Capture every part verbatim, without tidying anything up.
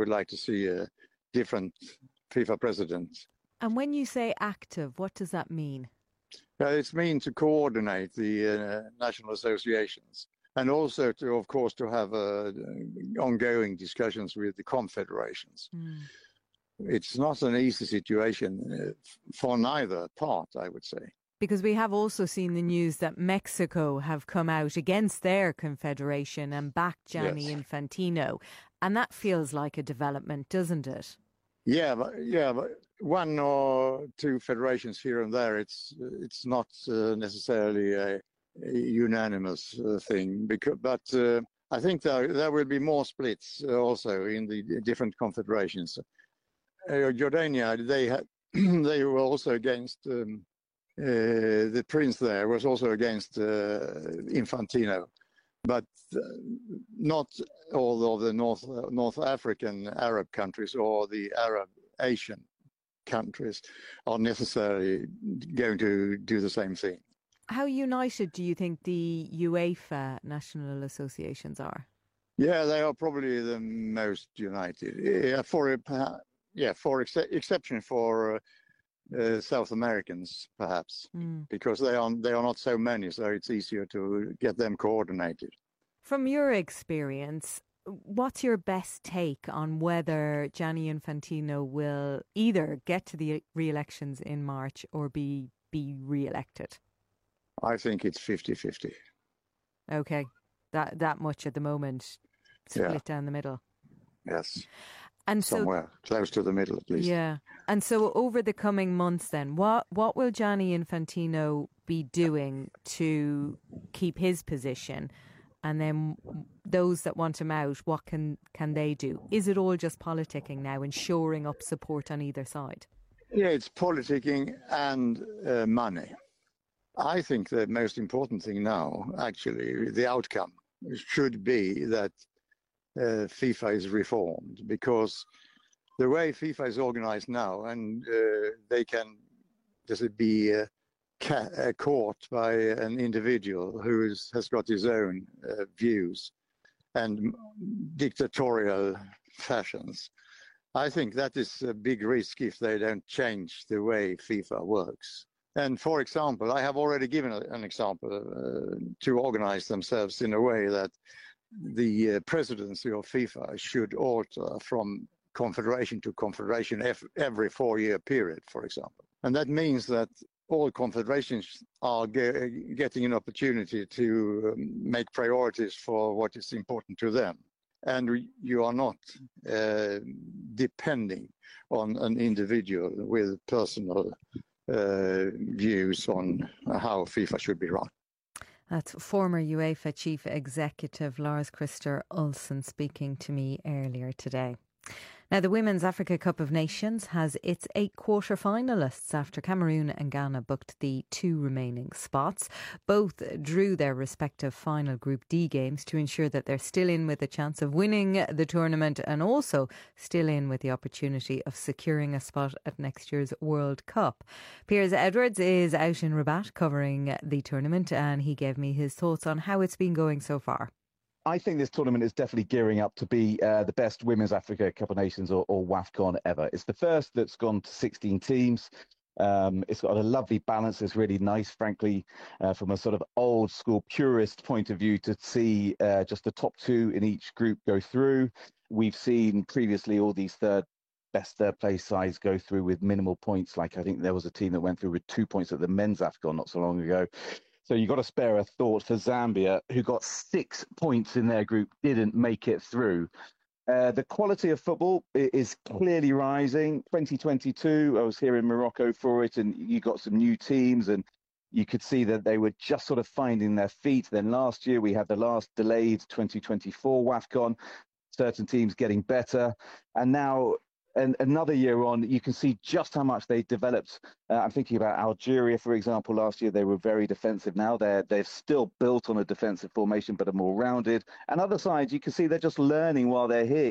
would like to see a different FIFA president. And when you say active, what does that mean? Uh, it's mean to coordinate the uh, national associations, and also to, of course, to have uh, ongoing discussions with the confederations. Mm. It's not an easy situation uh, for neither part, I would say. Because we have also seen the news that Mexico have come out against their confederation and backed Gianni yes. Infantino. And that feels like a development, doesn't it? Yeah, but, yeah, but one or two federations here and there, it's it's not uh, necessarily a, a unanimous uh, thing. Because, but uh, I think there, there will be more splits uh, also in the different confederations. Uh, Jordania, they, had they were also against... Um, Uh, the prince there was also against uh, Infantino, but uh, not all of the North uh, North African Arab countries or the Arab Asian countries are necessarily going to do the same thing. How united do you think the UEFA national associations are? Yeah, they are probably the most united. Yeah, for a, yeah, for ex exception for. Uh, Uh, South Americans, perhaps, mm. because they are they are not so many, so it's easier to get them coordinated. From your experience, what's your best take on whether Gianni Infantino will either get to the re-elections in March or be be re-elected? I think it's fifty-fifty. Okay, that that much at the moment, split yeah. down the middle. Yes. And somewhere so, close to the middle at least. Yeah. And so over the coming months then, what, what will Gianni Infantino be doing to keep his position? And then those that want him out, what can, can they do? Is it all just politicking now and shoring up support on either side? Yeah, it's politicking and uh, money. I think the most important thing now, actually, the outcome should be that Uh, FIFA is reformed, because the way FIFA is organized now, and uh, they can just be uh, ca uh, caught by an individual who is, has got his own uh, views and dictatorial fashions. I think that is a big risk if they don't change the way FIFA works. And for example, I have already given a, an example uh, to organize themselves in a way that the uh, presidency of FIFA should alter from confederation to confederation every four-year period, for example. And that means that all confederations are ge getting an opportunity to um, make priorities for what is important to them. And you are not uh, depending on an individual with personal uh, views on how FIFA should be run. That's former UEFA Chief Executive Lars-Christer Olsen speaking to me earlier today. Now, the Women's Africa Cup of Nations has its eight quarter-finalists after Cameroon and Ghana booked the two remaining spots. Both drew their respective final Group D games to ensure that they're still in with a chance of winning the tournament and also still in with the opportunity of securing a spot at next year's World Cup. Piers Edwards is out in Rabat covering the tournament, and he gave me his thoughts on how it's been going so far. I think this tournament is definitely gearing up to be uh, the best Women's Africa Cup of Nations or, or WAFCON ever. It's the first that's gone to sixteen teams. Um, it's got a lovely balance. It's really nice, frankly, uh, from a sort of old school purist point of view, to see uh, just the top two in each group go through. We've seen previously all these third best third place sides go through with minimal points. Like I think there was a team that went through with two points at the men's AFCON not so long ago. So you've got to spare a thought for Zambia, who got six points in their group, didn't make it through. Uh, the quality of football is clearly rising. twenty twenty-two, I was here in Morocco for it, and you got some new teams, and you could see that they were just sort of finding their feet. Then last year, we had the last delayed twenty twenty-four WAFCON, certain teams getting better. And now, and another year on, you can see just how much they developed. Uh, I'm thinking about Algeria, for example. Last year, they were very defensive. Now they're they've still built on a defensive formation, but are more rounded. And other sides, you can see they're just learning while they're here.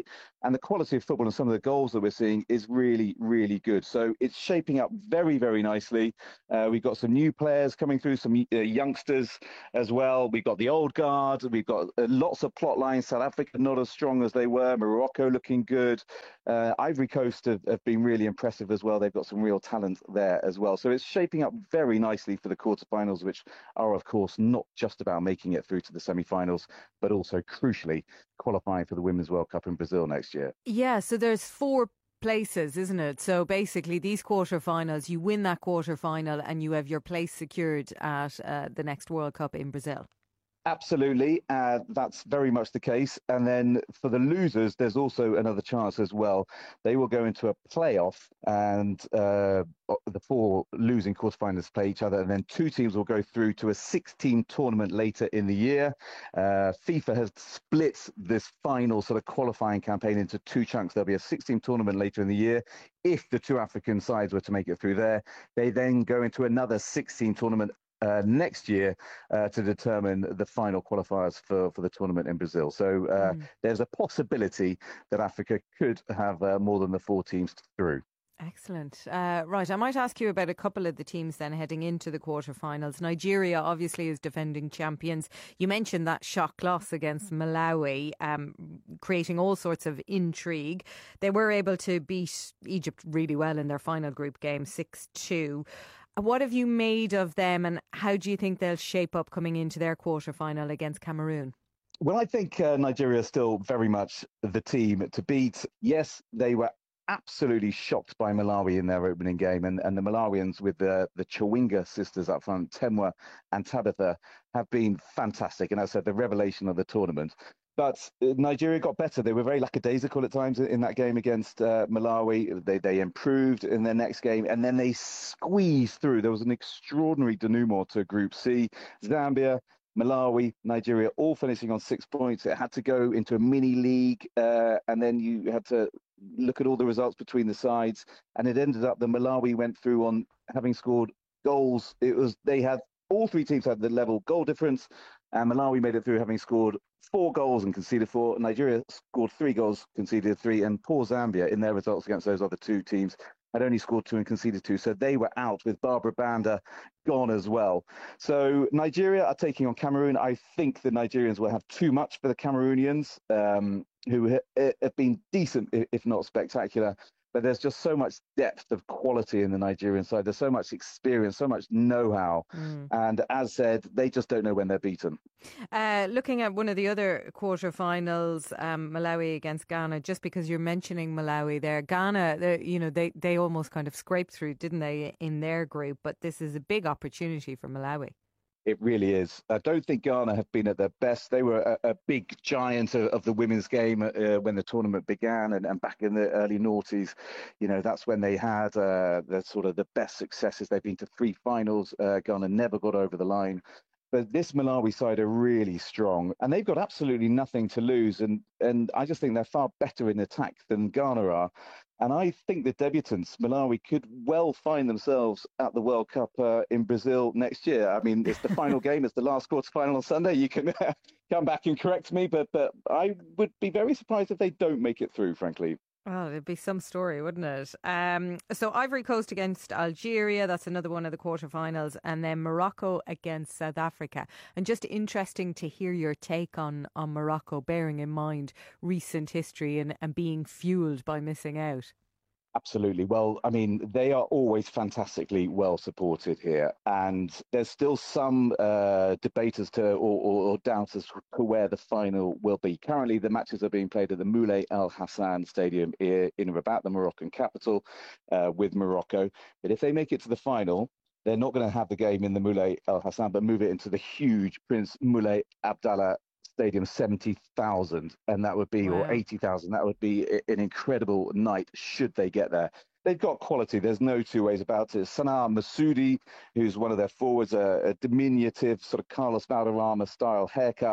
And the quality of football and some of the goals that we're seeing is really, really good. So it's shaping up very, very nicely. Uh, we've got some new players coming through, some uh, youngsters as well. We've got the old guard. We've got uh, lots of plot lines. South Africa not as strong as they were. Morocco looking good. Uh, Ivory Coast have, have been really impressive as well. They've got some real talent there as well. So it's shaping up very nicely for the quarterfinals, which are, of course, not just about making it through to the semi-finals, but also crucially qualifying for the Women's World Cup in Brazil next year. Yeah, so there's four places, isn't it? So basically these quarterfinals, you win that quarterfinal and you have your place secured at uh, the next World Cup in Brazil. Absolutely, uh, that's very much the case. And then for the losers, there's also another chance as well. They will go into a playoff, and uh, the four losing quarterfinalists play each other, and then two teams will go through to a six-team tournament later in the year. Uh, FIFA has split this final sort of qualifying campaign into two chunks. There'll be a six-team tournament later in the year. If the two African sides were to make it through there, they then go into another six-team tournament Uh, next year uh, to determine the final qualifiers for, for the tournament in Brazil. So uh, mm. there's a possibility that Africa could have uh, more than the four teams through. Excellent. Uh, right, I might ask you about a couple of the teams then heading into the quarterfinals. Nigeria obviously is defending champions. You mentioned that shock loss against Malawi, um, creating all sorts of intrigue. They were able to beat Egypt really well in their final group game, six two. What have you made of them, and how do you think they'll shape up coming into their quarterfinal against Cameroon? Well, I think uh, Nigeria is still very much the team to beat. Yes, they were absolutely shocked by Malawi in their opening game, and, and the Malawians with the, the Chawinga sisters up front, Temwa and Tabitha, have been fantastic. And as I said, the revelation of the tournament. But Nigeria got better. They were very lackadaisical at times in that game against uh, Malawi. They they improved in their next game, and then they squeezed through. There was an extraordinary denouement to Group C. Zambia, Malawi, Nigeria, all finishing on six points. It had to go into a mini league, uh, and then you had to look at all the results between the sides. And it ended up that Malawi went through on having scored goals. It was they had all three teams had the level goal difference. And Malawi made it through having scored four goals and conceded four. Nigeria scored three goals, conceded three. And poor Zambia, in their results against those other two teams, had only scored two and conceded two. So they were out, with Barbara Banda gone as well. So Nigeria are taking on Cameroon. I think the Nigerians will have too much for the Cameroonians, um, who ha- have been decent, if not spectacular. But there's just so much depth of quality in the Nigerian side. There's so much experience, so much know-how. Mm. And as said, they just don't know when they're beaten. Uh, looking at one of the other quarterfinals, um, Malawi against Ghana, just because you're mentioning Malawi there, Ghana, you know, they, they almost kind of scraped through, didn't they, in their group? But this is a big opportunity for Malawi. It really is. I don't think Ghana have been at their best. They were a, a big giant of, of the women's game uh, when the tournament began, and, and back in the early noughties, you know, that's when they had uh, the sort of the best successes. They've been to three finals. Uh, Ghana never got over the line. But this Malawi side are really strong, and they've got absolutely nothing to lose. And and I just think they're far better in attack than Ghana are. And I think the debutants, Malawi, could well find themselves at the World Cup uh, in Brazil next year. I mean, it's the final game. It's the last quarterfinal on Sunday. You can uh, come back and correct me, but, but I would be very surprised if they don't make it through, frankly. Oh, it'd be some story, wouldn't it? Um, so Ivory Coast against Algeria, that's another one of the quarterfinals, and then Morocco against South Africa. And just interesting to hear your take on, on Morocco, bearing in mind recent history and, and being fuelled by missing out. Absolutely. Well, I mean, they are always fantastically well supported here. And there's still some uh, debate as to, or, or, or doubt as to where the final will be. Currently, the matches are being played at the Moulay El Hassan Stadium in Rabat, the Moroccan capital, uh, with Morocco. But if they make it to the final, they're not going to have the game in the Moulay El Hassan, but move it into the huge Prince Moulay Abdallah Stadium, seventy thousand, and that would be, wow. or eighty thousand, that would be an incredible night should they get there. They've got quality, there's no two ways about it. Sanaa Massoudi, who's one of their forwards, a, a diminutive sort of Carlos Valderrama style haircut.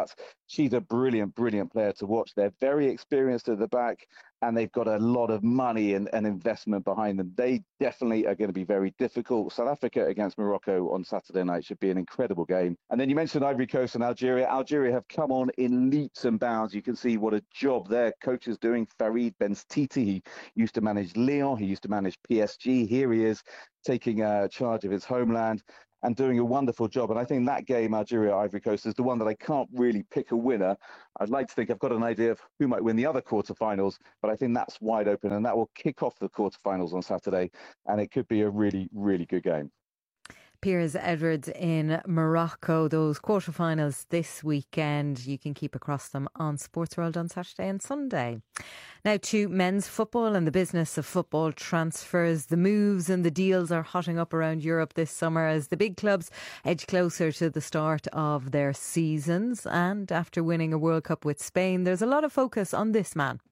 she's a brilliant, brilliant player to watch. They're very experienced at the back, and they've got a lot of money and, and investment behind them. They definitely are going to be very difficult. South Africa against Morocco on Saturday night should be an incredible game. And then you mentioned Ivory Coast and Algeria. Algeria have come on in leaps and bounds. You can see what a job their coach is doing. Farid Benstiti, he used to manage Lyon. He used to manage P S G. Here he is taking uh, charge of his homeland and doing a wonderful job. And I think that game, Algeria-Ivory Coast, is the one that I can't really pick a winner. I'd like to think I've got an idea of who might win the other quarterfinals, but I think that's wide open, and that will kick off the quarterfinals on Saturday, and it could be a really, really good game. Piers Edwards in Morocco. Those quarterfinals this weekend, you can keep across them on Sports World on Saturday and Sunday. Now to men's football and the business of football transfers. The moves and the deals are hotting up around Europe this summer as the big clubs edge closer to the start of their seasons. And after winning a World Cup with Spain, there's a lot of focus on this man.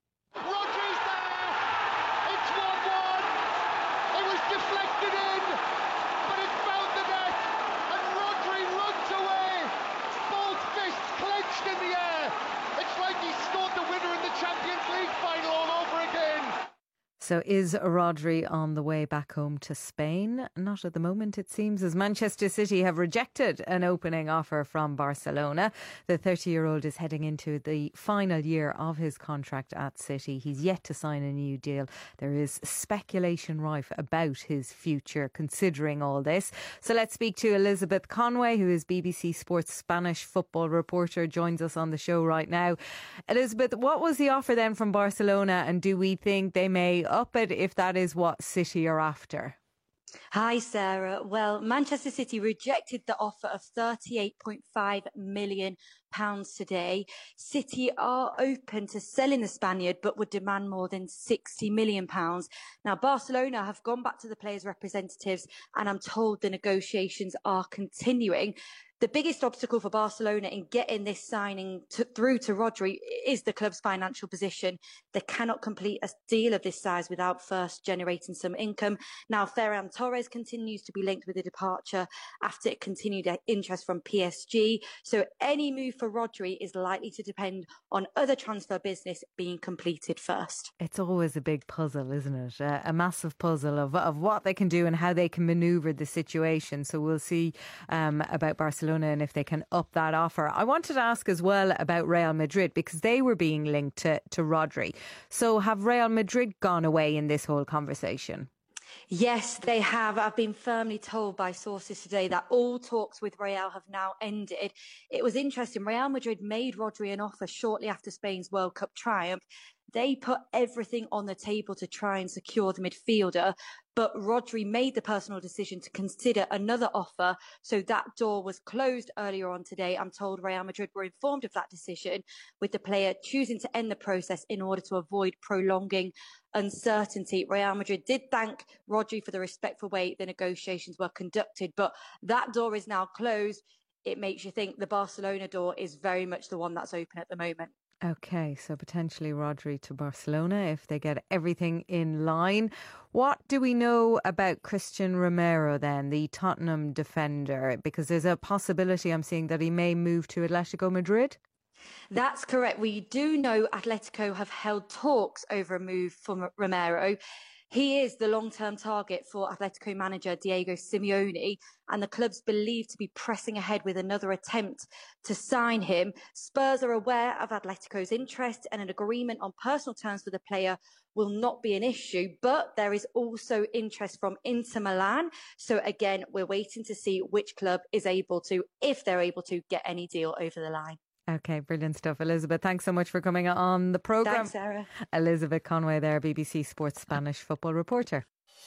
So is Rodri on the way back home to Spain? Not at the moment, it seems, as Manchester City have rejected an opening offer from Barcelona. The thirty-year-old is heading into the final year of his contract at City. He's yet to sign a new deal. There is speculation rife about his future considering all this. So let's speak to Elizabeth Conway, who is B B C Sports Spanish football reporter, joins us on the show right now. Elizabeth, what was the offer then from Barcelona, and do we think they may up it if that is what City are after? Hi, Sarah. Well, Manchester City rejected the offer of thirty-eight point five million pounds today. City are open to selling the Spaniard, but would demand more than sixty million pounds. Now, Barcelona have gone back to the players' representatives, and I'm told the negotiations are continuing. The biggest obstacle for Barcelona in getting this signing to, through to Rodri is the club's financial position. They cannot complete a deal of this size without first generating some income. Now, Ferran Torres continues to be linked with a departure after it continued interest from P S G. So any move for Rodri is likely to depend on other transfer business being completed first. It's always a big puzzle, isn't it? Uh, a massive puzzle of, of what they can do and how they can manoeuvre the situation. So we'll see um, about Barcelona and if they can up that offer. I wanted to ask as well about Real Madrid, because they were being linked to, to Rodri. So have Real Madrid gone away in this whole conversation? Yes, they have. I've been firmly told by sources today that all talks with Real have now ended. It was interesting. Real Madrid made Rodri an offer shortly after Spain's World Cup triumph. They put everything on the table to try and secure the midfielder, but Rodri made the personal decision to consider another offer, so that door was closed earlier on today. I'm told Real Madrid were informed of that decision, with the player choosing to end the process in order to avoid prolonging uncertainty. Real Madrid did thank Rodri for the respectful way the negotiations were conducted, but that door is now closed. It makes you think the Barcelona door is very much the one that's open at the moment. Okay, so potentially Rodri to Barcelona if they get everything in line. What do we know about Christian Romero then, the Tottenham defender? Because there's a possibility I'm seeing that he may move to Atletico Madrid. That's correct. We do know Atletico have held talks over a move for Romero. He is the long-term target for Atletico manager Diego Simeone, and the club's believed to be pressing ahead with another attempt to sign him. Spurs are aware of Atletico's interest, and an agreement on personal terms for the player will not be an issue, but there is also interest from Inter Milan. So again, we're waiting to see which club is able to, if they're able to, get any deal over the line. Okay, brilliant stuff. Elizabeth, thanks so much for coming on the programme. Thanks, Sarah. Elizabeth Conway there, B B C Sports Spanish football reporter.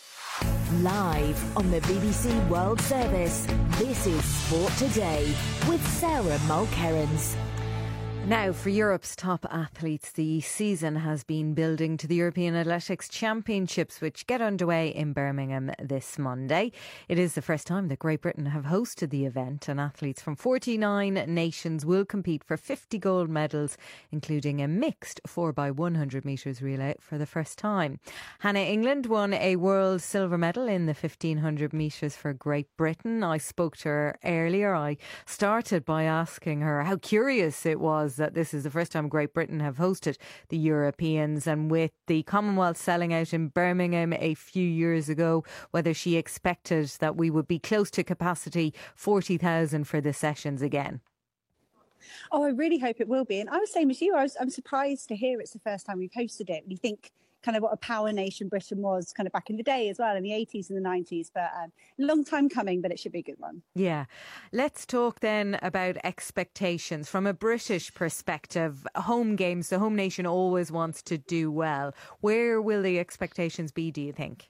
Live on the B B C World Service, this is Sport Today with Sarah Mulkerrins. Now, for Europe's top athletes, the season has been building to the European Athletics Championships, which get underway in Birmingham this Monday. It is the first time that Great Britain have hosted the event, and athletes from forty-nine nations will compete for fifty gold medals, including a mixed four by one hundred metres relay for the first time. Hannah England won a world silver medal in the fifteen hundred metres for Great Britain. I spoke to her earlier. I started by asking her how curious it was was that this is the first time Great Britain have hosted the Europeans, and with the Commonwealth selling out in Birmingham a few years ago, whether she expected that we would be close to capacity forty thousand for the sessions again. Oh, I really hope it will be. And I was same as you. I was, I'm surprised to hear it's the first time we've hosted it. You think kind of what a power nation Britain was kind of back in the day as well, in the eighties and the nineties. But um, long time coming, but it should be a good one. Yeah. Let's talk then about expectations. From a British perspective, home games, the home nation always wants to do well. Where will the expectations be, do you think?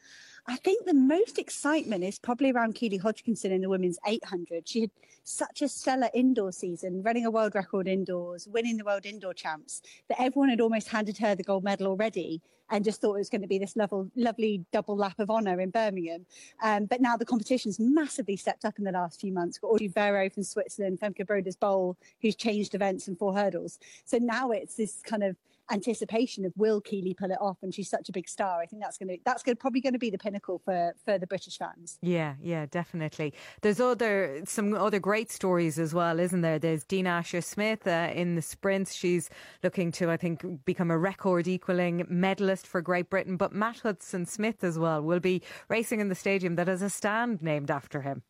I think the most excitement is probably around Keely Hodgkinson in the women's eight hundred. She had such a stellar indoor season, running a world record indoors, winning the world indoor champs, that everyone had almost handed her the gold medal already and just thought it was going to be this level, lovely double lap of honour in Birmingham. Um, but now the competition's massively stepped up in the last few months. Got Audrey Vero from Switzerland, Femke Broders Bowl, who's changed events and four hurdles. So now it's this kind of anticipation of, will Keely pull it off? And she's such a big star. I think that's going to that's going to, probably going to be the pinnacle for for the British fans. Yeah, yeah, definitely. There's other some other great stories as well, isn't there? There's Dean Asher-Smith uh, in the sprints. She's looking to, I think, become a record equalling medalist for Great Britain. But Matt Hudson-Smith as well will be racing in the stadium that has a stand named after him.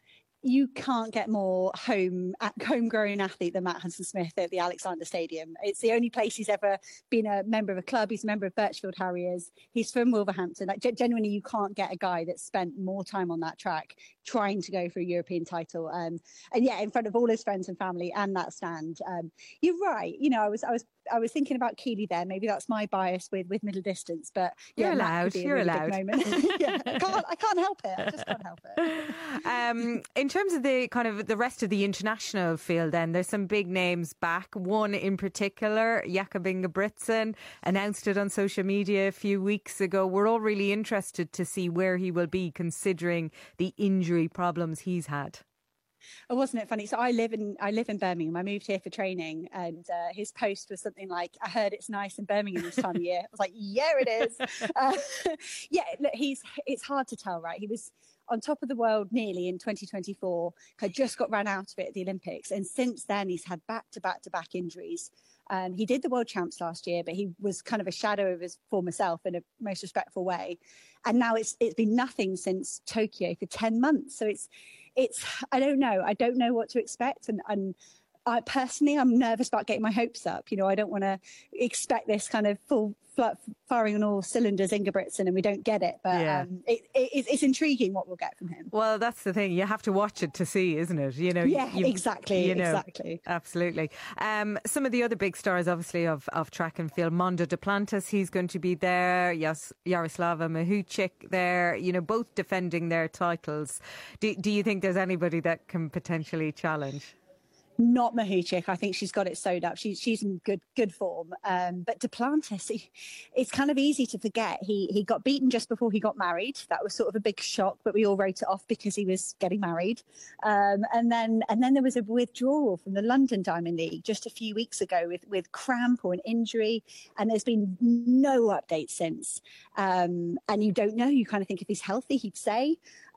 You can't get more home homegrown athlete than Matt Hudson-Smith at the Alexander Stadium. It's the only place he's ever been a member of a club. He's a member of Birchfield Harriers. He's from Wolverhampton. Like, genuinely, you can't get a guy that's spent more time on that track trying to go for a European title. Um, and yeah, in front of all his friends and family and that stand. Um, you're right. You know, I was I was I was thinking about Keely there. Maybe that's my bias with, with middle distance, but yeah, you're allowed. You're really allowed. yeah, I can't. I can't help it. I just can't help it. Um, in terms of the kind of the rest of the international field, then there's some big names back. One in particular, Jakob Ingebrigtsen, announced it on social media a few weeks ago. We're all really interested to see where he will be, considering the injury problems he's had. Oh, wasn't it funny? So I live in I live in Birmingham. I moved here for training, and uh, his post was something like, "I heard it's nice in Birmingham this time of year." I was like, "Yeah, it is." Uh, yeah, look, he's it's hard to tell, right? He was on top of the world nearly in twenty twenty-four. Had just got run out of it at the Olympics, and since then he's had back to back to back injuries. Um, he did the world champs last year, but he was kind of a shadow of his former self in a most respectful way. And now it's it's been nothing since Tokyo for ten months. So it's it's I don't know. I don't know what to expect. And, and I personally, I'm nervous about getting my hopes up. You know, I don't want to expect this kind of full firing on all cylinders Ingebrigtsen and we don't get it. But yeah. um, it, it, it's intriguing what we'll get from him. Well, that's the thing. You have to watch it to see, isn't it? You know. Yeah, you, exactly. You know, exactly. Absolutely. Um, some of the other big stars, obviously, of, of track and field. Mondo Duplantis, he's going to be there. Yas, Yaroslava Mahouchik there. You know, both defending their titles. Do, do you think there's anybody that can potentially challenge? Not Mahouchik. I think she's got it sewed up. She's she's in good good form. Um, but Duplantis, he, it's kind of easy to forget. He he got beaten just before he got married. That was sort of a big shock, but we all wrote it off because he was getting married. Um, and then and then there was a withdrawal from the London Diamond League just a few weeks ago with with cramp or an injury, and there's been no update since. Um, and you don't know. You kind of think if he's healthy, he'd say.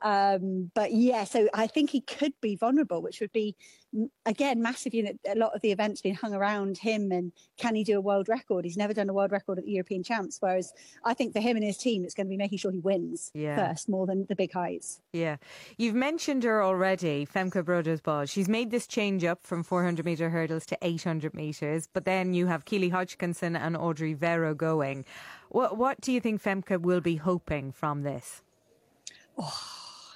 Um, but yeah, so I think he could be vulnerable, which would be, again, massive. You know, a lot of the events being hung around him, and can he do a world record? He's never done a world record at the European Champs, whereas I think for him and his team, it's going to be making sure he wins yeah. first, more than the big heights. Yeah. You've mentioned her already, Femke Broders Bowl. She's made this change up from four hundred metre hurdles to eight hundred metres, but then you have Keely Hodgkinson and Audrey Vero going. What, what do you think Femke will be hoping from this? Oh.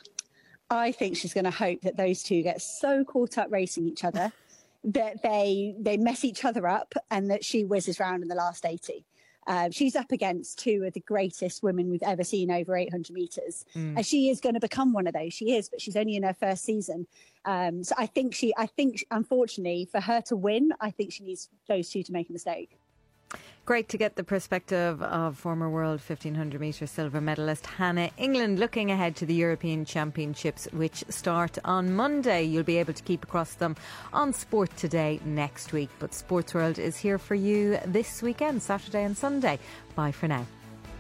I think she's going to hope that those two get so caught up racing each other that they they mess each other up and that she whizzes round in the last eighty. Uh, she's up against two of the greatest women we've ever seen over eight hundred metres. Mm. And she is going to become one of those. She is, but she's only in her first season. Um, so I think she, I think, unfortunately, for her to win, I think she needs those two to make a mistake. Great to get the perspective of former world fifteen hundred metre silver medalist Hannah England, looking ahead to the European Championships, which start on Monday. You'll be able to keep across them on Sport Today next week. But Sports World is here for you this weekend, Saturday and Sunday. Bye for now.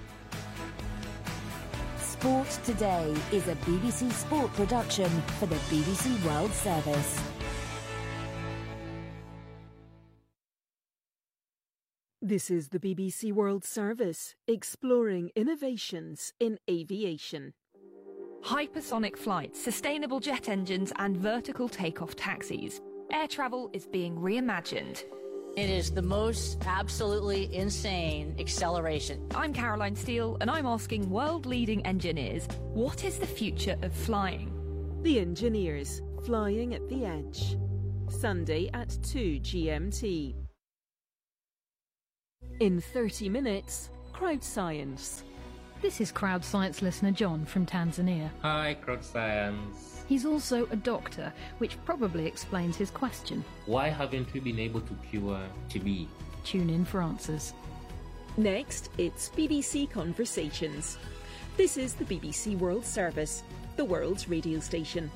Sport Today is a B B C Sport production for the B B C World Service. This is the B B C World Service, exploring innovations in aviation. Hypersonic flights, sustainable jet engines and vertical takeoff taxis. Air travel is being reimagined. It is the most absolutely insane acceleration. I'm Caroline Steele and I'm asking world-leading engineers, what is the future of flying? The Engineers, Flying at the Edge. Sunday at two G M T. In thirty minutes, Crowd Science. This is Crowd Science listener John from Tanzania. Hi, Crowd Science. He's also a doctor, which probably explains his question. Why haven't we been able to cure T B? Tune in for answers. Next, it's B B C Conversations. This is the B B C World Service, the world's radio station.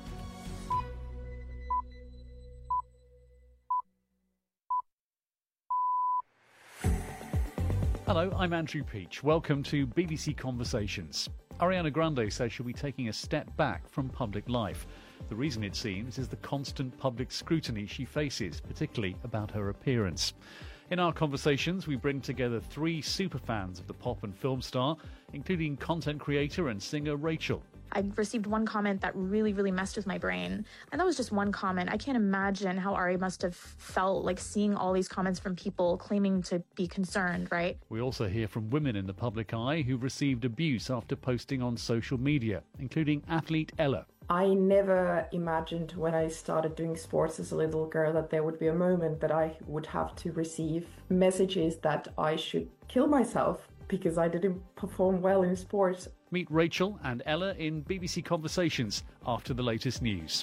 Hello, I'm Andrew Peach. Welcome to B B C Conversations. Ariana Grande says she'll be taking a step back from public life. The reason, it seems, is the constant public scrutiny she faces, particularly about her appearance. In our conversations, we bring together three superfans of the pop and film star, including content creator and singer Rachel. I received one comment that really, really messed with my brain. And that was just one comment. I can't imagine how Ari must have felt like seeing all these comments from people claiming to be concerned, right? We also hear from women in the public eye who've received abuse after posting on social media, including athlete Ella. I never imagined when I started doing sports as a little girl that there would be a moment that I would have to receive messages that I should kill myself because I didn't perform well in sports. Meet Rachel and Ella in B B C Conversations after the latest news.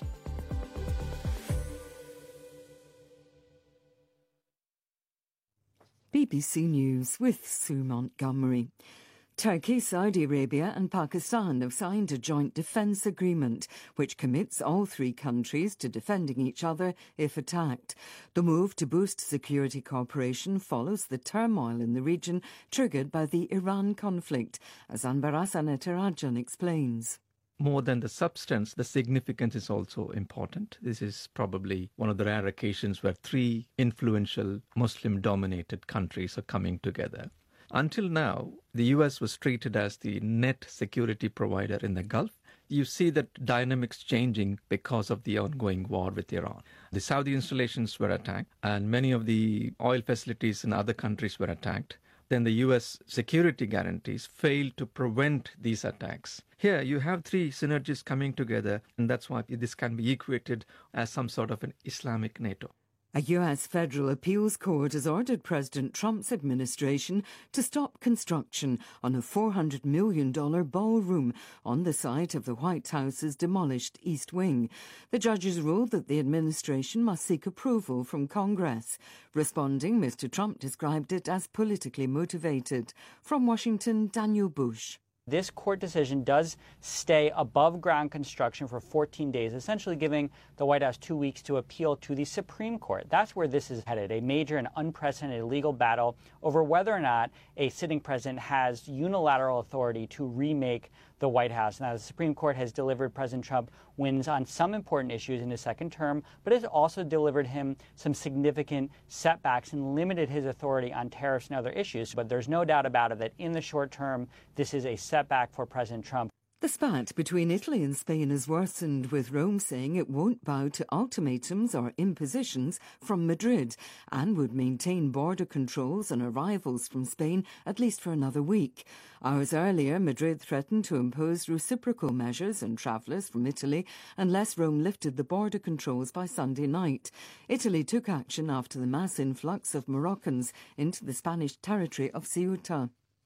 B B C News with Sue Montgomery. Turkey, Saudi Arabia and Pakistan have signed a joint defence agreement which commits all three countries to defending each other if attacked. The move to boost security cooperation follows the turmoil in the region triggered by the Iran conflict, as Anbarasan Etarajan explains. More than the substance, the significance is also important. This is probably one of the rare occasions where three influential Muslim-dominated countries are coming together. Until now, the U S was treated as the net security provider in the Gulf. You see that dynamics changing because of the ongoing war with Iran. The Saudi installations were attacked, and many of the oil facilities in other countries were attacked. Then the U S security guarantees failed to prevent these attacks. Here you have three synergies coming together, and that's why this can be equated as some sort of an Islamic NATO. A U S federal appeals court has ordered President Trump's administration to stop construction on a four hundred million dollars ballroom on the site of the White House's demolished East Wing. The judges ruled that the administration must seek approval from Congress. Responding, Mister Trump described it as politically motivated. From Washington, Daniel Bush. This court decision does stay above ground construction for fourteen days, essentially giving the White House two weeks to appeal to the Supreme Court. That's where this is headed, a major and unprecedented legal battle over whether or not a sitting president has unilateral authority to remake the White House. Now, the Supreme Court has delivered President Trump wins on some important issues in his second term, but has also delivered him some significant setbacks and limited his authority on tariffs and other issues. But there's no doubt about it that in the short term, this is a setback for President Trump. The spat between Italy and Spain has worsened, with Rome saying it won't bow to ultimatums or impositions from Madrid and would maintain border controls on arrivals from Spain at least for another week. Hours earlier, Madrid threatened to impose reciprocal measures on travellers from Italy unless Rome lifted the border controls by Sunday night. Italy took action after the mass influx of Moroccans into the Spanish territory of Ceuta.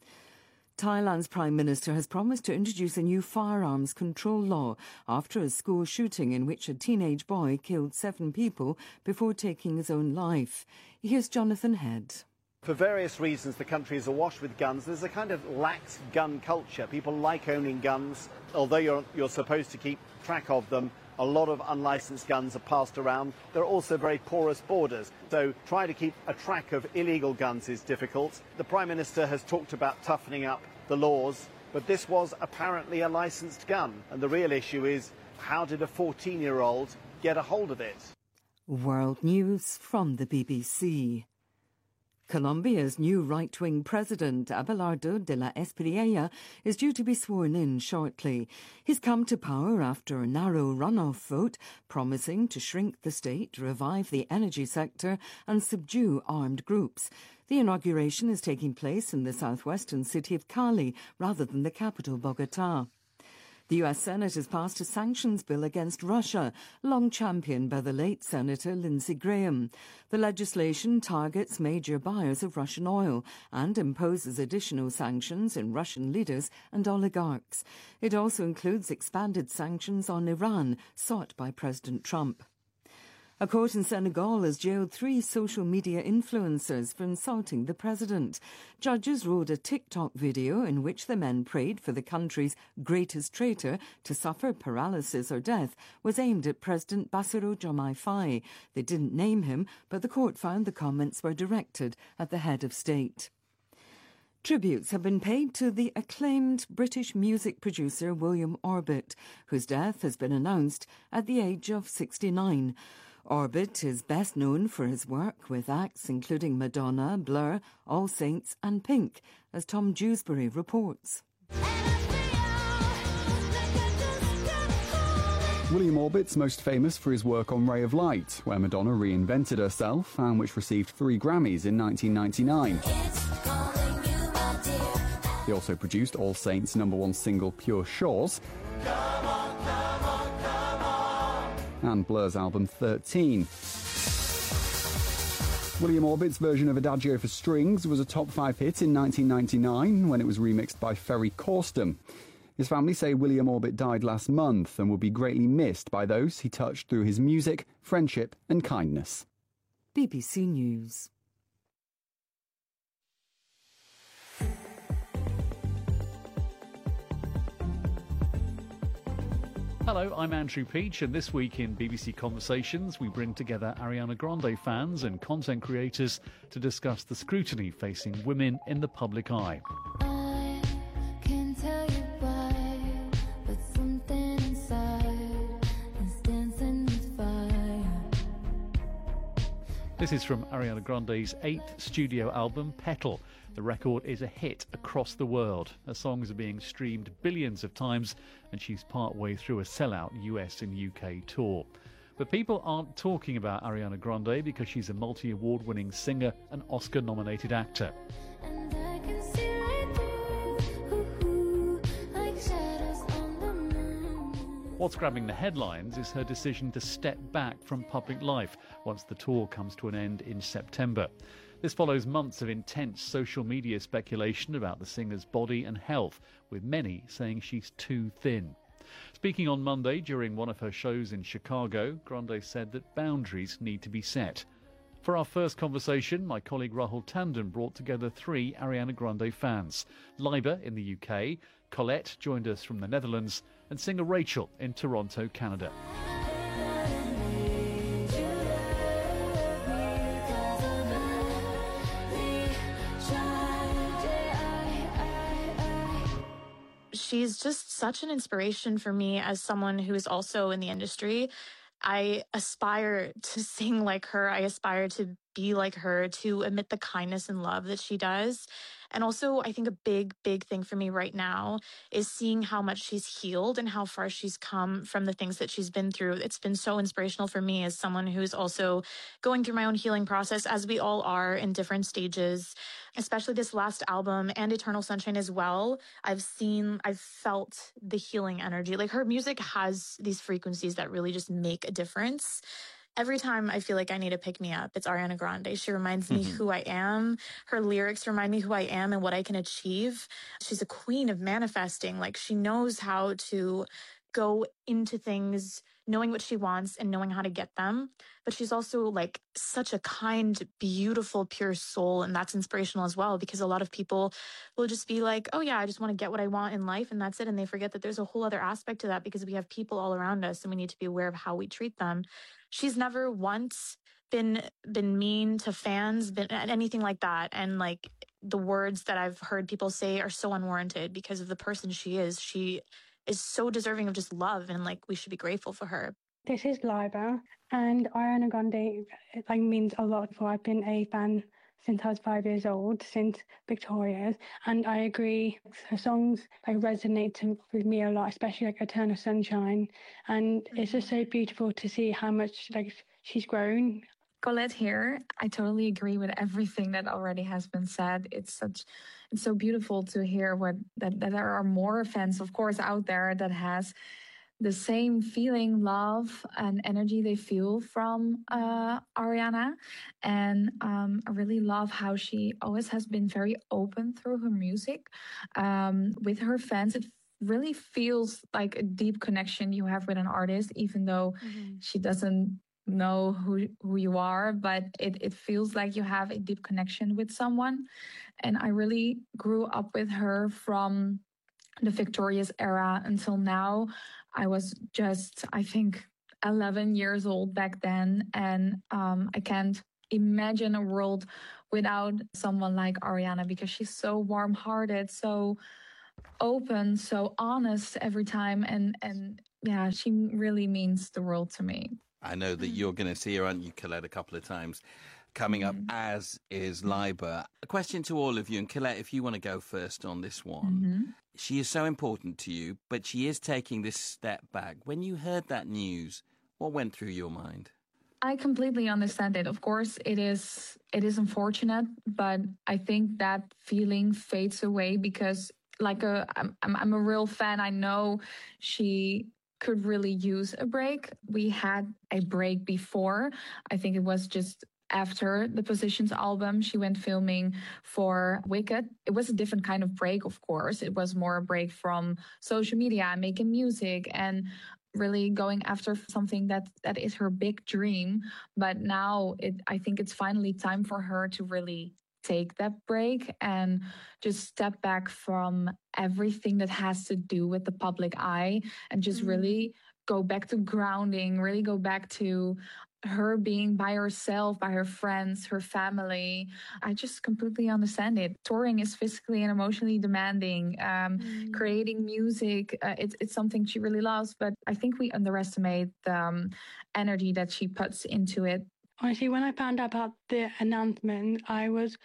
Thailand's Prime Minister has promised to introduce a new firearms control law after a school shooting in which a teenage boy killed seven people before taking his own life. Here's Jonathan Head. For various reasons, the country is awash with guns. There's a kind of lax gun culture. People like owning guns. Although you're, you're supposed to keep track of them, a lot of unlicensed guns are passed around. There are also very porous borders, so trying to keep a track of illegal guns is difficult. The Prime Minister has talked about toughening up the laws, but this was apparently a licensed gun. And the real issue is, how did a fourteen-year-old get a hold of it? World News from the B B C. Colombia's new right-wing president, Abelardo de la Espriella, is due to be sworn in shortly. He's come to power after a narrow runoff vote, promising to shrink the state, revive the energy sector and subdue armed groups. The inauguration is taking place in the southwestern city of Cali rather than the capital, Bogotá. The U S Senate has passed a sanctions bill against Russia, long championed by the late Senator Lindsey Graham. The legislation targets major buyers of Russian oil and imposes additional sanctions on Russian leaders and oligarchs. It also includes expanded sanctions on Iran, sought by President Trump. A court in Senegal has jailed three social media influencers for insulting the president. Judges ruled a TikTok video in which the men prayed for the country's greatest traitor to suffer paralysis or death was aimed at President Bassirou Diomaye Faye. They didn't name him, but the court found the comments were directed at the head of state. Tributes have been paid to the acclaimed British music producer William Orbit, whose death has been announced at the age of sixty-nine. Orbit is best known for his work with acts including Madonna, Blur, All Saints and Pink, as Tom Dewsbury reports. William Orbit's most famous for his work on Ray of Light, where Madonna reinvented herself and which received three Grammys in nineteen ninety-nine. He also produced All Saints' number one single Pure Shores and Blur's album thirteen. William Orbit's version of Adagio for Strings was a top five hit in nineteen ninety-nine when it was remixed by Ferry Corsten. His family say William Orbit died last month and will be greatly missed by those he touched through his music, friendship and kindness. B B C News. Hello, I'm Andrew Peach, and this week in B B C Conversations we bring together Ariana Grande fans and content creators to discuss the scrutiny facing women in the public eye. I can tell you why, but something inside is dancing with fire. This is from Ariana Grande's eighth studio album, Petal. The record is a hit across the world. Her songs are being streamed billions of times, and she's partway through a sellout U S and U K tour. But people aren't talking about Ariana Grande because she's a multi-award winning singer and Oscar-nominated actor. And I can see right through, ooh, ooh, like shadows on the moon. What's grabbing the headlines is her decision to step back from public life once the tour comes to an end in September. This follows months of intense social media speculation about the singer's body and health, with many saying she's too thin. Speaking on Monday during one of her shows in Chicago, Grande said that boundaries need to be set. For our first conversation, my colleague Rahul Tandon brought together three Ariana Grande fans. Liba in the U K, Colette joined us from the Netherlands, and singer Rachel in Toronto, Canada. She's just such an inspiration for me as someone who is also in the industry. I aspire to sing like her. I aspire to be like her, to emit the kindness and love that she does. And also, I think a big, big thing for me right now is seeing how much she's healed and how far she's come from the things that she's been through. It's been so inspirational for me as someone who's also going through my own healing process, as we all are in different stages, especially this last album and Eternal Sunshine as well. I've seen, I've felt the healing energy. Like, her music has these frequencies that really just make a difference. Every time I feel like I need to pick me up, it's Ariana Grande. She reminds me Mm-hmm. who I am. Her lyrics remind me who I am and what I can achieve. She's a queen of manifesting. Like, she knows how to go into things knowing what she wants and knowing how to get them. But she's also like such a kind, beautiful, pure soul. And that's inspirational as well, because a lot of people will just be like, oh yeah, I just want to get what I want in life and that's it. And they forget that there's a whole other aspect to that, because we have people all around us and we need to be aware of how we treat them. She's never once been been mean to fans, been anything like that. And like, the words that I've heard people say are so unwarranted because of the person she is. She is so deserving of just love, and like, we should be grateful for her. This is Liba, and Ariana Grande, it like means a lot for. I've been a fan since I was five years old, since Victoria's, and I agree her songs like resonate to, with me a lot, especially like Eternal Sunshine, and it's just so beautiful to see how much like she's grown. Colette here. I totally agree with everything that already has been said. It's such, it's so beautiful to hear what that, that there are more fans, of course, out there that has the same feeling, love, and energy they feel from uh, Ariana. And um, I really love how she always has been very open through her music um, with her fans. It really feels like a deep connection you have with an artist, even though mm-hmm. she doesn't know who who you are, but it, it feels like you have a deep connection with someone. And I really grew up with her from the Victoria's era until now. I was just, I think, eleven years old back then, and um, I can't imagine a world without someone like Ariana, because she's so warm-hearted, so open, so honest every time, and and yeah, she really means the world to me. I know that you're going to see her, aren't you, Colette, a couple of times coming up, mm-hmm. as is Liber. A question to all of you, and Colette, if you want to go first on this one. Mm-hmm. She is so important to you, but she is taking this step back. When you heard that news, what went through your mind? I completely understand it. Of course, it is it is unfortunate, but I think that feeling fades away because, like, a, I'm, I'm a real fan. I know she could really use a break. We had a break before. I think it was just after the Positions album. She went filming for Wicked. It was a different kind of break, of course. It was more a break from social media, making music, and really going after something that that is her big dream. But now it, I think it's finally time for her to really take that break and just step back from everything that has to do with the public eye and just mm-hmm. really go back to grounding, really go back to her being by herself, by her friends, her family. I just completely understand it. Touring is physically and emotionally demanding. Um, mm. Creating music, uh, it's, it's something she really loves, but I think we underestimate the um, energy that she puts into it. Honestly, when I found out about the announcement, I was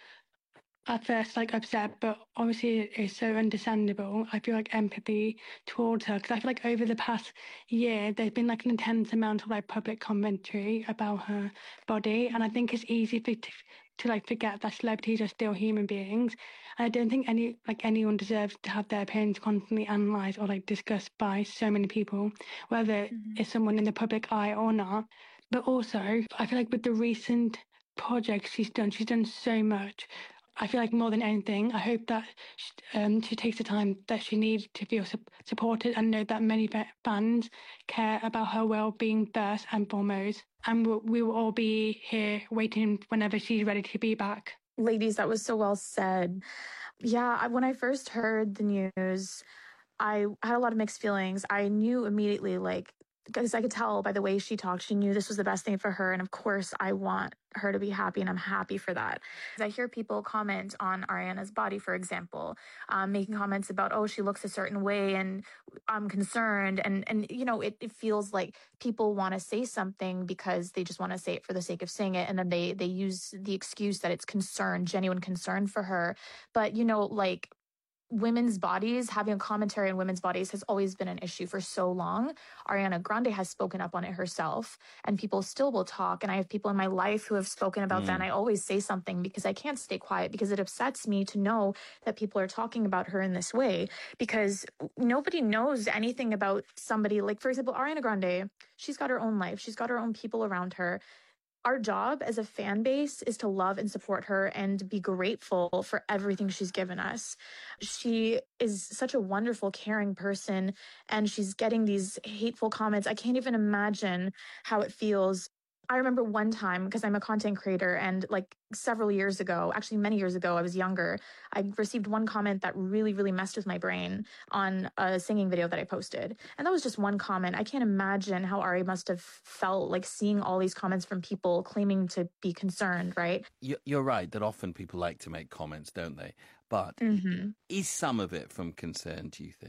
at first like upset, but obviously it's so understandable. I feel like empathy towards her because I feel like over the past year there's been like an intense amount of like public commentary about her body, and I think it's easy for to, to like forget that celebrities are still human beings. And I don't think any like anyone deserves to have their appearance constantly analysed or like discussed by so many people, whether mm-hmm. it's someone in the public eye or not. But also, I feel like with the recent projects she's done, she's done so much. I feel like more than anything, I hope that she, um, she takes the time that she needs to feel su- supported and know that many fans care about her well-being first and foremost. And we'll, we will all be here waiting whenever she's ready to be back. Ladies, that was so well said. Yeah, I, when I first heard the news, I had a lot of mixed feelings. I knew immediately, like, because I could tell by the way she talked, she knew this was the best thing for her. And of course, I want her to be happy, and I'm happy for that. I hear people comment on Ariana's body, for example, um, making comments about, oh, she looks a certain way and I'm concerned. And, and you know, it, it feels like people want to say something because they just want to say it for the sake of saying it. And then they, they use the excuse that it's concern, genuine concern for her. But, you know, like, women's bodies, having a commentary on women's bodies has always been an issue for so long. Ariana Grande has spoken up on it herself, and people still will talk. And I have people in my life who have spoken about mm. that. And I always say something because I can't stay quiet, because it upsets me to know that people are talking about her in this way, because nobody knows anything about somebody. Like, for example, Ariana Grande, she's got her own life. She's got her own people around her. Our job as a fan base is to love and support her and be grateful for everything she's given us. She is such a wonderful, caring person, and she's getting these hateful comments. I can't even imagine how it feels. I remember one time, because I'm a content creator, and like several years ago, actually many years ago, I was younger, I received one comment that really, really messed with my brain on a singing video that I posted. And that was just one comment. I can't imagine how Ari must have felt like seeing all these comments from people claiming to be concerned, right? You're right that often people like to make comments, don't they? But mm-hmm. is some of it from concern, do you think?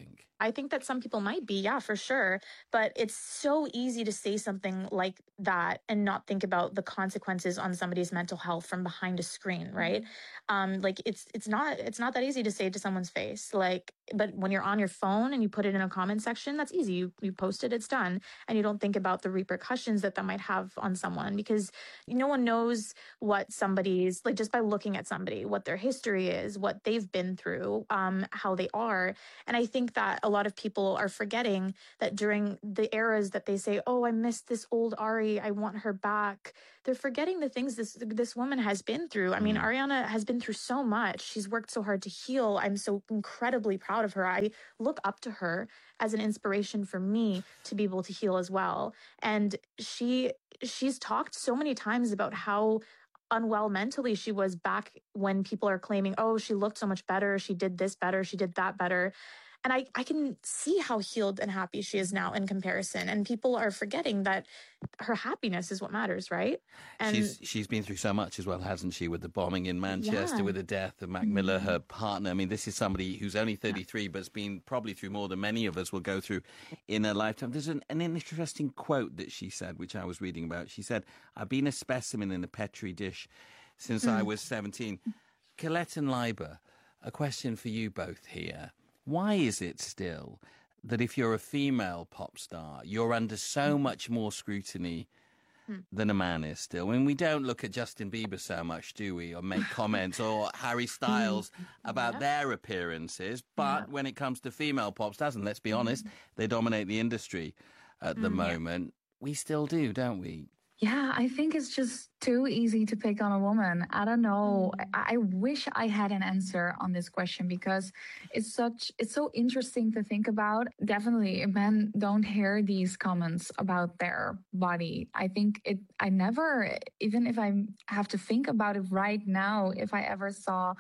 I think that some people might be, yeah, for sure. But it's so easy to say something like that and not think about the consequences on somebody's mental health from behind a screen, right? Mm-hmm. Um, like it's it's not it's not that easy to say it to someone's face. Like, but when you're on your phone and you put it in a comment section, that's easy. You you post it, it's done, and you don't think about the repercussions that that might have on someone, because no one knows what somebody's like just by looking at somebody, what their history is, what they've been through, um, how they are. And I think that a lot of people are forgetting that during the eras that they say, oh, I miss this old Ari, I want her back. They're forgetting the things this this woman has been through. I mean, mm. Ariana has been through so much. She's worked so hard to heal. I'm so incredibly proud of her. I look up to her as an inspiration for me to be able to heal as well. And she she's talked so many times about how unwell mentally she was back when people are claiming, oh, she looked so much better, she did this better, she did that better. And I, I can see how healed and happy she is now in comparison. And people are forgetting that her happiness is what matters, right? And she's she's been through so much as well, hasn't she? With the bombing in Manchester, yeah. with the death of Mac Miller, her partner. I mean, this is somebody who's only thirty-three, but has been probably through more than many of us will go through in a lifetime. There's an, an interesting quote that she said, which I was reading about. She said, I've been a specimen in a Petri dish since mm. I was seventeen. Colette and Leiber, a question for you both here. Why is it still that if you're a female pop star, you're under so much more scrutiny hmm. than a man is still? I mean, we don't look at Justin Bieber so much, do we? Or make comments, or Harry Styles about yeah. their appearances. But yeah. when it comes to female pop stars, and let's be honest, they dominate the industry at the mm, moment, yeah. we still do, don't we? Yeah, I think it's just too easy to pick on a woman. I don't know. I, I wish I had an answer on this question, because it's such it's so interesting to think about. Definitely, men don't hear these comments about their body. I think it. I never, even if I have to think about it right now, if I ever saw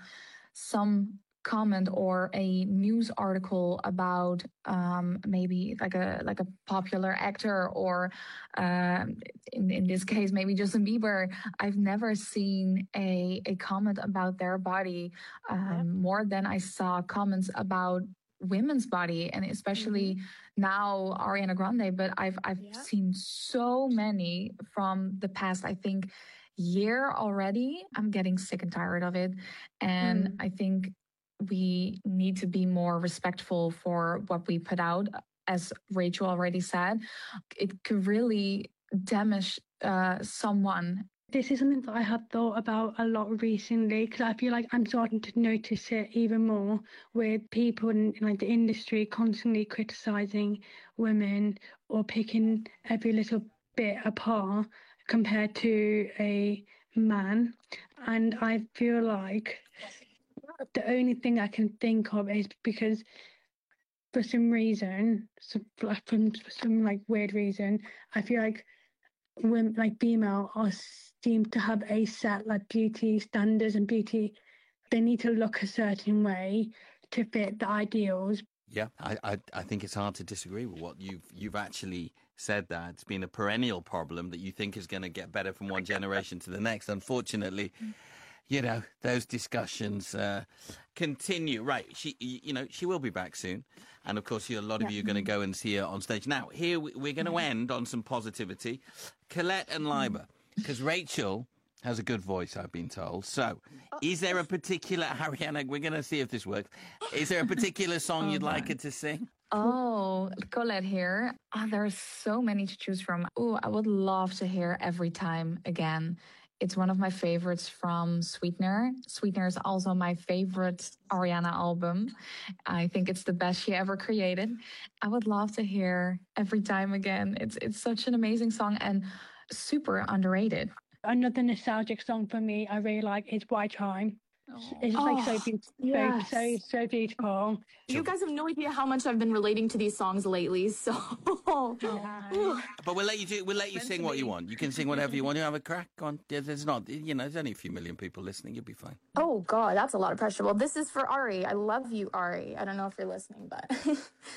some comment or a news article about um, maybe like a like a popular actor, or um, in in this case maybe Justin Bieber, I've never seen a a comment about their body um, yeah. more than I saw comments about women's body, and especially mm-hmm. now Ariana Grande. But I've I've yeah. seen so many from the past, I think, year already. I'm getting sick and tired of it, and mm. I think we need to be more respectful for what we put out. As Rachel already said, it could really damage uh, someone. This is something that I have thought about a lot recently, because I feel like I'm starting to notice it even more with people in, in like the industry constantly criticizing women or picking every little bit apart compared to a man. And I feel like the only thing I can think of is because for some reason, so, from for some like weird reason, I feel like women, like female, are seem to have a set like beauty standards and beauty. They need to look a certain way to fit the ideals. Yeah, I, I I think it's hard to disagree with what you've you've actually said. That it's been a perennial problem that you think is going to get better from one generation to the next. Unfortunately, you know, those discussions uh, continue. Right, she, you know, she will be back soon. And, of course, a lot of yeah. you are going to go and see her on stage. Now, here we're going to end on some positivity. Colette and Leiber, because Rachel has a good voice, I've been told. So, is there a particular, Ariana, we're going to see if this works. Is there a particular song oh, you'd man. like her to sing? Oh, Colette here. Oh, there are so many to choose from. Oh, I would love to hear Every Time Again. It's one of my favorites from Sweetener. Sweetener is also my favorite Ariana album. I think it's the best she ever created. I would love to hear Every Time Again. It's it's such an amazing song and super underrated. Another nostalgic song for me I really like is Why Time. It's just like Oh, so beautiful, yes. so, so beautiful. You guys have no idea how much I've been relating to these songs lately. So, But we'll let you do. We'll let you sing what you want. You can sing whatever you want. You have a crack on. There's not. You know, there's only a few million people listening. You'll be fine. oh God, that's a lot of pressure. Well, this is for Ari. I love you, Ari. I don't know if you're listening, but